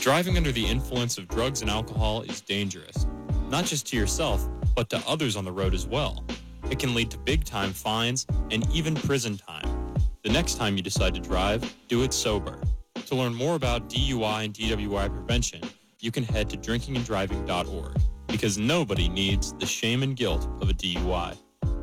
Driving under the influence of drugs and alcohol is dangerous, not just to yourself, but to others on the road as well. It can lead to big-time fines and even prison time. The next time you decide to drive, do it sober. To learn more about DUI and DWI prevention, you can head to drinkinganddriving.org, because nobody needs the shame and guilt of a DUI.